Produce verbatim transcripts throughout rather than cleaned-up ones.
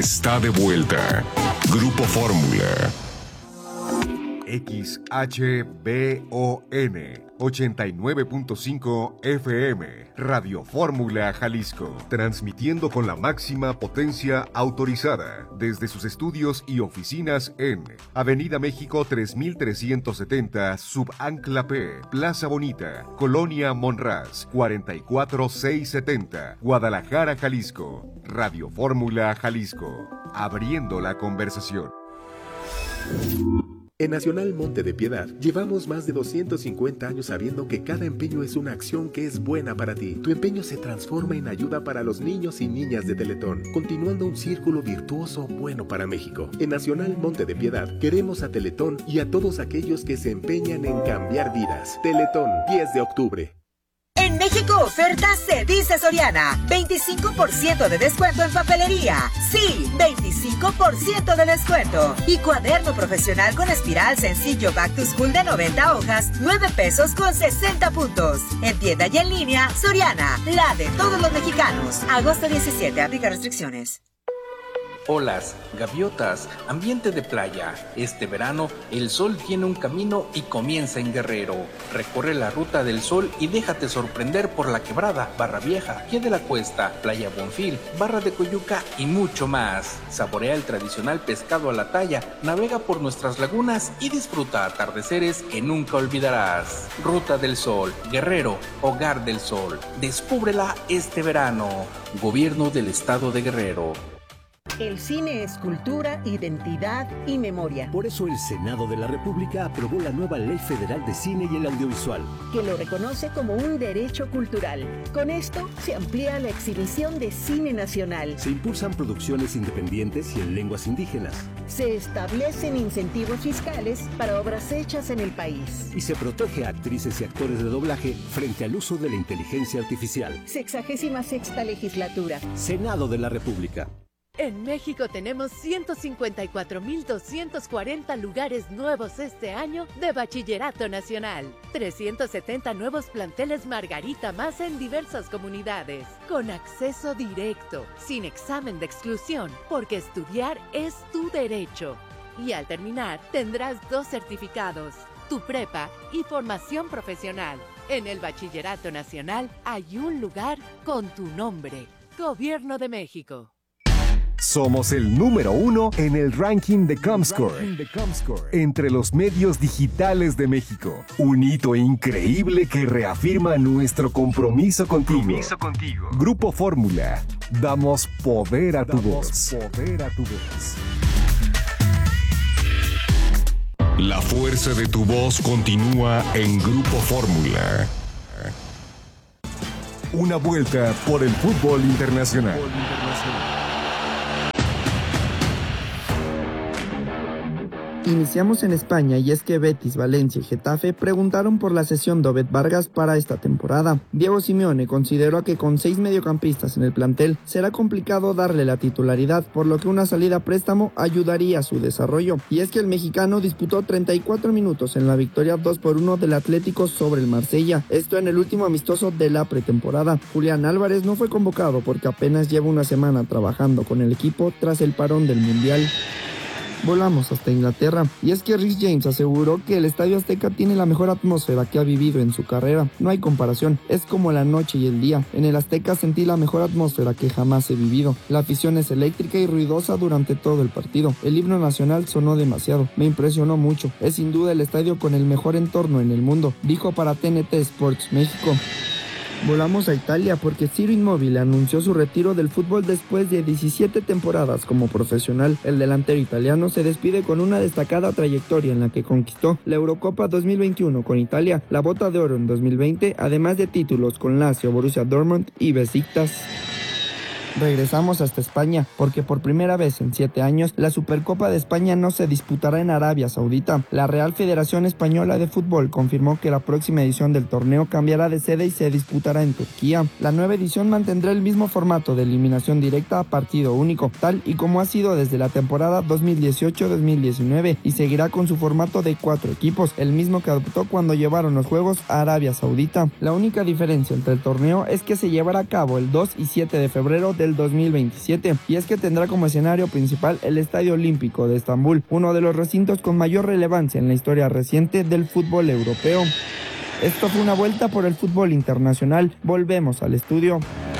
Está de vuelta. Grupo Fórmula. X H B O N ochenta y nueve punto cinco F M, Radio Fórmula Jalisco, transmitiendo con la máxima potencia autorizada desde sus estudios y oficinas en Avenida México tres mil trescientos setenta, Subancla P, Plaza Bonita, Colonia Monraz, cuarenta y cuatro mil seiscientos setenta, Guadalajara, Jalisco. Radio Fórmula Jalisco, abriendo la conversación. En Nacional Monte de Piedad, llevamos más de doscientos cincuenta años sabiendo que cada empeño es una acción que es buena para ti. Tu empeño se transforma en ayuda para los niños y niñas de Teletón, continuando un círculo virtuoso bueno para México. En Nacional Monte de Piedad, queremos a Teletón y a todos aquellos que se empeñan en cambiar vidas. Teletón, diez de octubre. En México oferta se dice Soriana. veinticinco por ciento de descuento en papelería. Sí, veinticinco por ciento de descuento. Y cuaderno profesional con espiral sencillo Back to School de noventa hojas, nueve pesos con sesenta puntos. En tienda y en línea, Soriana, la de todos los mexicanos. Agosto diecisiete, aplica restricciones. Olas, gaviotas, ambiente de playa. Este verano, el sol tiene un camino y comienza en Guerrero. Recorre la ruta del sol y déjate sorprender por La Quebrada, Barra Vieja, Pie de la Cuesta, Playa Bonfil, Barra de Coyuca y mucho más. Saborea el tradicional pescado a la talla, navega por nuestras lagunas y disfruta atardeceres que nunca olvidarás. Ruta del Sol, Guerrero, Hogar del Sol. Descúbrela este verano. Gobierno del Estado de Guerrero. El cine es cultura, identidad y memoria. Por eso el Senado de la República aprobó la nueva Ley Federal de Cine y el Audiovisual, que lo reconoce como un derecho cultural. Con esto se amplía la exhibición de cine nacional. Se impulsan producciones independientes y en lenguas indígenas. Se establecen incentivos fiscales para obras hechas en el país. Y se protege a actrices y actores de doblaje frente al uso de la inteligencia artificial. Sexagésima sexta legislatura. Senado de la República. En México tenemos ciento cincuenta y cuatro mil doscientos cuarenta lugares nuevos este año de Bachillerato Nacional. trescientos setenta nuevos planteles Margarita Más en diversas comunidades. Con acceso directo, sin examen de exclusión, porque estudiar es tu derecho. Y al terminar, tendrás dos certificados, tu prepa y formación profesional. En el Bachillerato Nacional hay un lugar con tu nombre. Gobierno de México. Somos el número uno en el ranking de Comscore, entre los medios digitales de México. Un hito increíble que reafirma nuestro compromiso contigo. Compromiso contigo. Grupo Fórmula. Damos poder a tu voz. Poder a tu voz. La fuerza de tu voz continúa en Grupo Fórmula. Una vuelta por el fútbol internacional. Iniciamos en España y es que Betis, Valencia y Getafe preguntaron por la cesión de Obed Vargas para esta temporada. Diego Simeone consideró que con seis mediocampistas en el plantel será complicado darle la titularidad, por lo que una salida a préstamo ayudaría a su desarrollo. Y es que el mexicano disputó treinta y cuatro minutos en la victoria dos por uno del Atlético sobre el Marsella, esto en el último amistoso de la pretemporada. Julián Álvarez no fue convocado porque apenas lleva una semana trabajando con el equipo tras el parón del Mundial. Volamos hasta Inglaterra, y es que Reece James aseguró que el Estadio Azteca tiene la mejor atmósfera que ha vivido en su carrera. No hay comparación, es como la noche y el día. En el Azteca sentí la mejor atmósfera que jamás he vivido. La afición es eléctrica y ruidosa durante todo el partido. El himno nacional sonó demasiado, me impresionó mucho. Es sin duda el estadio con el mejor entorno en el mundo, dijo para T N T Sports México. Volamos a Italia porque Ciro Immobile anunció su retiro del fútbol después de diecisiete temporadas como profesional. El delantero italiano se despide con una destacada trayectoria en la que conquistó la Eurocopa dos mil veintiuno con Italia, la Bota de Oro en dos mil veinte, además de títulos con Lazio, Borussia Dortmund y Besiktas. Regresamos hasta España, porque por primera vez en siete años, la Supercopa de España no se disputará en Arabia Saudita. La Real Federación Española de Fútbol confirmó que la próxima edición del torneo cambiará de sede y se disputará en Turquía. La nueva edición mantendrá el mismo formato de eliminación directa a partido único, tal y como ha sido desde la temporada dos mil dieciocho dos mil diecinueve, y seguirá con su formato de cuatro equipos, el mismo que adoptó cuando llevaron los Juegos a Arabia Saudita. La única diferencia entre el torneo es que se llevará a cabo el dos y siete de febrero de del dos mil veintisiete, y es que tendrá como escenario principal el Estadio Olímpico de Estambul, uno de los recintos con mayor relevancia en la historia reciente del fútbol europeo. Esto fue una vuelta por el fútbol internacional. Volvemos al estudio.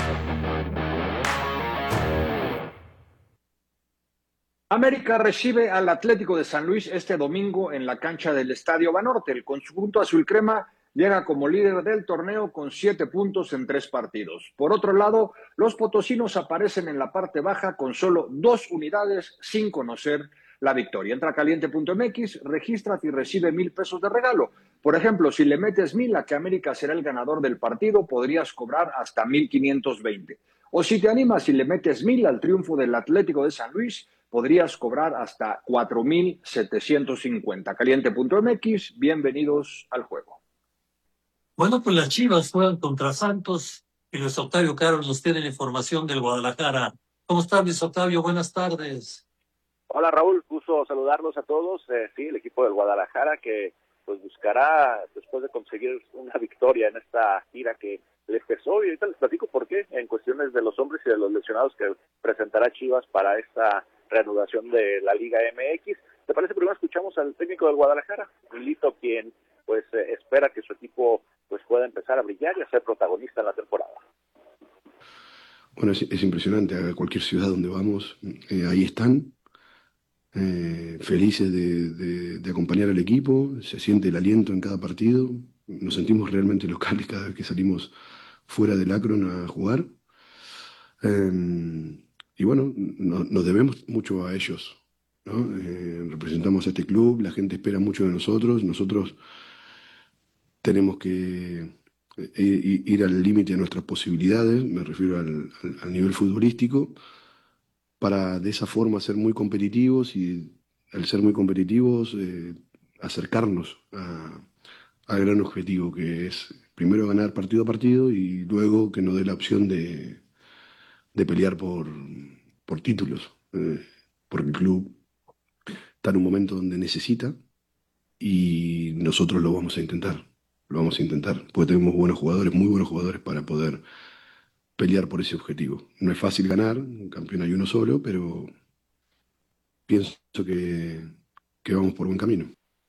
América recibe al Atlético de San Luis este domingo en la cancha del Estadio Banorte. El conjunto azul crema llega como líder del torneo con siete puntos en tres partidos. Por otro lado, los potosinos aparecen en la parte baja con solo dos unidades sin conocer la victoria. Entra a caliente punto m x, regístrate y recibe mil pesos de regalo. Por ejemplo, si le metes mil a que América será el ganador del partido, podrías cobrar hasta mil quinientos veinte. O si te animas y le metes mil al triunfo del Atlético de San Luis, podrías cobrar hasta cuatro mil setecientos cincuenta. caliente punto m x, bienvenidos al juego. Bueno, pues las Chivas juegan contra Santos y Luis Octavio Carlos nos tiene la información del Guadalajara. ¿Cómo está, Luis Octavio? Buenas tardes. Hola, Raúl, gusto saludarlos a todos. Eh, sí, el equipo del Guadalajara que pues buscará, después de conseguir una victoria en esta gira que les pesó, y ahorita les platico por qué, en cuestiones de los hombres y de los lesionados que presentará Chivas para esta reanudación de la Liga M X. ¿Te parece? Primero escuchamos al técnico del Guadalajara, Milito, quien pues eh, espera que su equipo pues pueda empezar a brillar y a ser protagonista en la temporada. Bueno, es, es impresionante, a cualquier ciudad donde vamos, eh, ahí están, eh, felices de, de, de acompañar al equipo, se siente el aliento en cada partido, nos sentimos realmente locales cada vez que salimos fuera del Akron a jugar, eh, y bueno, no, nos debemos mucho a ellos, ¿no? Eh, representamos a este club, la gente espera mucho de nosotros, nosotros tenemos que ir al límite de nuestras posibilidades, me refiero al, al, al nivel futbolístico, para de esa forma ser muy competitivos y al ser muy competitivos eh, acercarnos a, al gran objetivo, que es primero ganar partido a partido y luego que nos dé la opción de, de pelear por, por títulos, eh, porque el club está en un momento donde necesita y nosotros lo vamos a intentar. Lo vamos a intentar, porque tenemos buenos jugadores, muy buenos jugadores para poder pelear por ese objetivo. No es fácil ganar, un campeón hay uno solo, pero pienso que, que vamos por buen camino.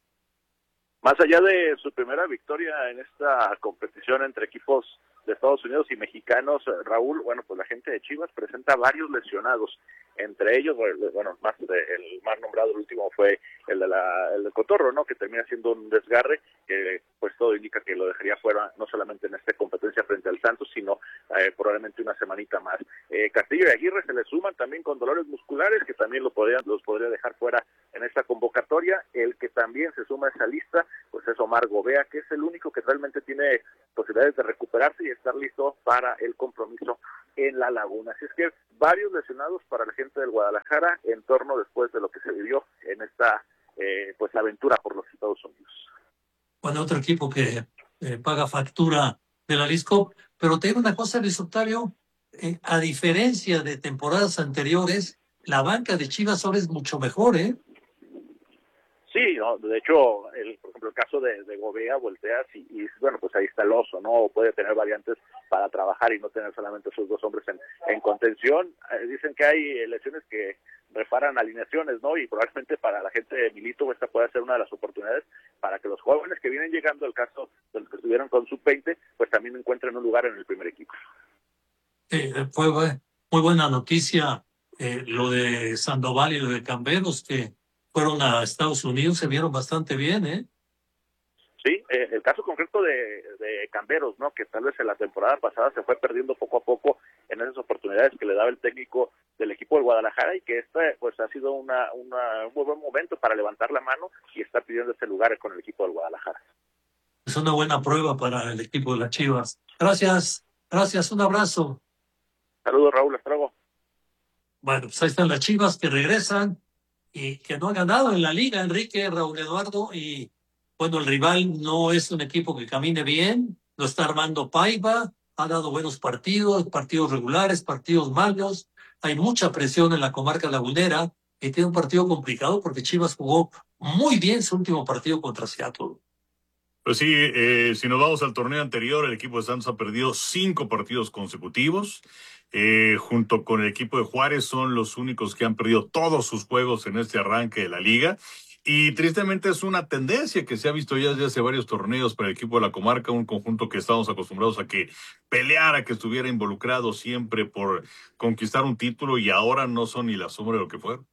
Más allá de su primera victoria en esta competición entre equipos de Estados Unidos y mexicanos, Raúl, bueno, pues la gente de Chivas presenta varios lesionados, entre ellos, bueno, más de, el más nombrado, el último fue el de la, el de Cotorro, ¿no? Que termina siendo un desgarre, que pues todo indica que lo dejaría fuera, no solamente en esta competencia frente al Santos, sino eh, probablemente una semanita más. Eh, Castillo y Aguirre se le suman también con dolores musculares, que también lo podrían, los podría dejar fuera en esta convocatoria. El que también se suma a esa lista, pues es Omar Gobea, que es el único que realmente tiene posibilidades de recuperarse y estar listo para el compromiso en La Laguna. Así es que varios lesionados para la gente del Guadalajara en torno después de lo que se vivió en esta eh, pues aventura por los Estados Unidos. Bueno, otro equipo que eh, paga factura de la Lisco, pero te digo una cosa, Luis Octavio, eh, a diferencia de temporadas anteriores, la banca de Chivas ahora es mucho mejor, ¿eh? Sí, no, de hecho, el, por ejemplo, el caso de, de Gobea, volteas y, y, bueno, pues ahí está el oso, ¿no? Puede tener variantes para trabajar y no tener solamente esos dos hombres en, en contención. Eh, dicen que hay lesiones que reparan alineaciones, ¿no? Y probablemente para la gente de Milito esta puede ser una de las oportunidades para que los jóvenes que vienen llegando, el caso de los que estuvieron con sub veinte, pues también encuentren un lugar en el primer equipo. Eh, fue muy buena noticia eh, lo de Sandoval y lo de Camberos, que fueron a Estados Unidos, se vieron bastante bien, ¿eh? Sí, eh, el caso concreto de, de Camberos, ¿no? Que tal vez en la temporada pasada se fue perdiendo poco a poco en esas oportunidades que le daba el técnico del equipo del Guadalajara, y que esta pues ha sido una, una, un muy buen momento para levantar la mano y estar pidiendo ese lugar con el equipo del Guadalajara. Es una buena prueba para el equipo de las Chivas. Gracias, gracias, un abrazo. Saludos, Raúl, hasta luego. Bueno, pues ahí están las Chivas que regresan y que no han ganado en la liga, Enrique, Raúl Eduardo, y bueno, el rival no es un equipo que camine bien, lo está armando Paiva, ha dado buenos partidos, partidos regulares, partidos malos, hay mucha presión en la comarca lagunera y tiene un partido complicado porque Chivas jugó muy bien su último partido contra Seattle. Pues sí, eh, si nos vamos al torneo anterior, el equipo de Santos ha perdido cinco partidos consecutivos. eh, junto con el equipo de Juárez, son los únicos que han perdido todos sus juegos en este arranque de la liga. Y tristemente es una tendencia que se ha visto ya desde hace varios torneos para el equipo de la comarca, un conjunto que estamos acostumbrados a que peleara, que estuviera involucrado siempre por conquistar un título, y ahora no son ni la sombra de lo que fueron.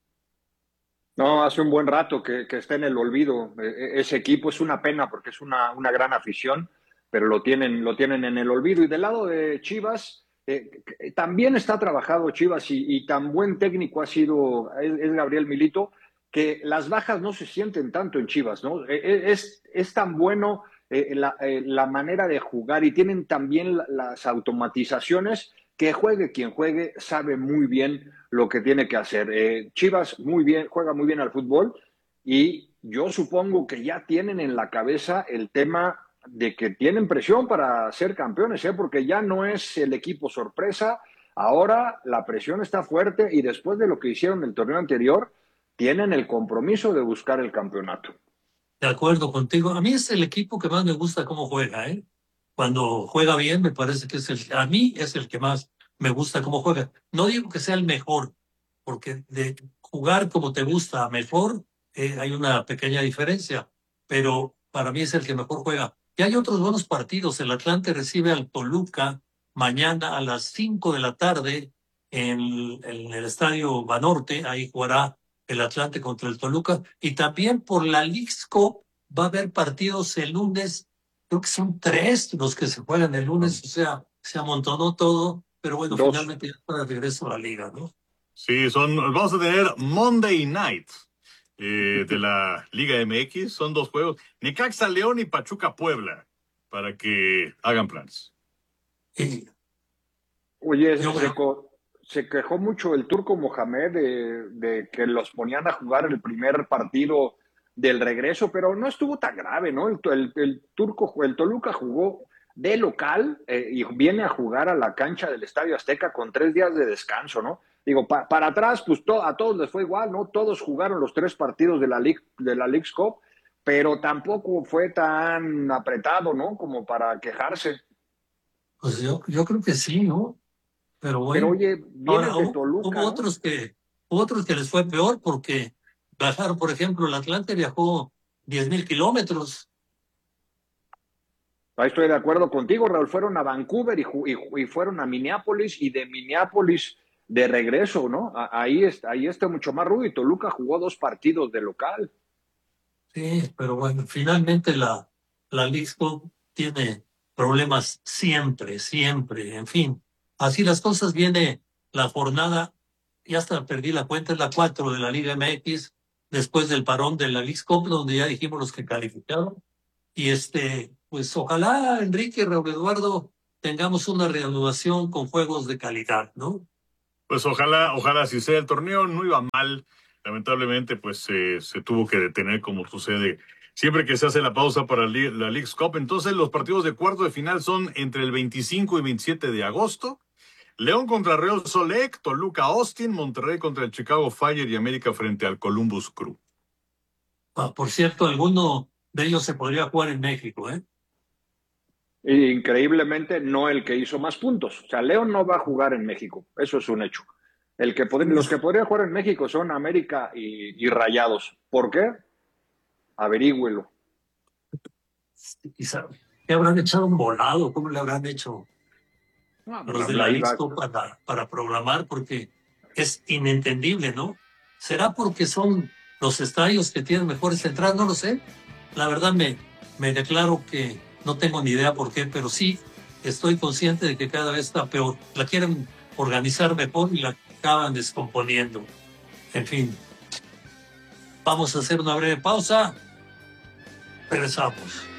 No, hace un buen rato que, que está en el olvido. E- ese equipo es una pena porque es una, una gran afición, pero lo tienen, lo tienen en el olvido. Y del lado de Chivas, eh, también está trabajado Chivas y, y tan buen técnico ha sido, es, es Gabriel Milito, que las bajas no se sienten tanto en Chivas, ¿no? Es, es tan bueno eh, la, eh, la manera de jugar y tienen también la, las automatizaciones que juegue quien juegue, sabe muy bien lo que tiene que hacer. Eh, Chivas muy bien, juega muy bien al fútbol y yo supongo que ya tienen en la cabeza el tema de que tienen presión para ser campeones, ¿eh? Porque ya no es el equipo sorpresa, ahora la presión está fuerte y después de lo que hicieron el torneo anterior, tienen el compromiso de buscar el campeonato. De acuerdo contigo. A mí es el equipo que más me gusta cómo juega, ¿eh? Cuando juega bien, me parece que es el, a mí es el que más me gusta cómo juega. No digo que sea el mejor, porque de jugar como te gusta a mejor, eh, hay una pequeña diferencia, pero para mí es el que mejor juega. Y hay otros buenos partidos. El Atlante recibe al Toluca mañana a las cinco de la tarde en, en el Estadio Banorte. Ahí jugará el Atlante contra el Toluca. Y también por la Leagues Cup va a haber partidos el lunes. Creo que son tres los que se juegan el lunes. O sea, se amontonó todo. Pero bueno, Dos. finalmente ya para regreso a la liga, ¿no? Sí, son, vamos a tener Monday Night eh, de la Liga M X. Son dos juegos. Necaxa León y Pachuca Puebla, para que hagan planes. Sí. Oye, se, co- se quejó mucho el Turco Mohamed de, de que los ponían a jugar el primer partido del regreso, pero no estuvo tan grave, ¿no? El, el, el Turco, el Toluca jugó de local eh, y viene a jugar a la cancha del Estadio Azteca con tres días de descanso, ¿no? Digo, pa, para atrás, pues to, a todos les fue igual, ¿no? Todos jugaron los tres partidos de la League, de la Leagues Cup, pero tampoco fue tan apretado, ¿no? Como para quejarse. Pues yo, yo creo que sí, ¿no? Pero bueno. Pero oye, viene ahora, de Toluca, hubo ¿no? otros que, hubo otros que les fue peor porque bajaron, por ejemplo, el Atlante viajó diez mil kilómetros. Ahí estoy de acuerdo contigo, Raúl. Fueron a Vancouver y, y, y fueron a Minneapolis y de Minneapolis de regreso, ¿no? Ahí está, ahí está mucho más rudo y Toluca jugó dos partidos de local. Sí, pero bueno, finalmente la, la Leagues Cup tiene problemas siempre, siempre, en fin. Así las cosas, viene la jornada, ya hasta perdí la cuenta, es la cuatro de la Liga M X, después del parón de la Leagues Cup, donde ya dijimos los que calificaron. Y este, pues ojalá, Enrique, Raúl Eduardo, tengamos una reanudación con juegos de calidad, ¿no? Pues ojalá, ojalá si sea. El torneo no iba mal. Lamentablemente, pues eh, se tuvo que detener, como sucede siempre que se hace la pausa para la, la Leagues Cup. Entonces, los partidos de cuarto de final son entre el veinticinco y veintisiete de agosto. León contra Real Salt Lake, Toluca Austin, Monterrey contra el Chicago Fire y América frente al Columbus Crew. Ah, por cierto, alguno de ellos se podría jugar en México, ¿eh? Increíblemente, no el que hizo más puntos. O sea, León no va a jugar en México. Eso es un hecho. El que pod- los que podrían jugar en México son América y, y Rayados. ¿Por qué? Averígüelo. Quizá, ¿qué habrán echado un volado? ¿Cómo le habrán hecho No, los de la la iba- Lixco para, para programar? Porque es inentendible, ¿no? ¿Será porque son los estadios que tienen mejores entradas? No lo sé. La verdad me, me declaro que no tengo ni idea por qué, pero sí estoy consciente de que cada vez está peor. La quieren organizar mejor y la acaban descomponiendo. En fin, vamos a hacer una breve pausa. Regresamos.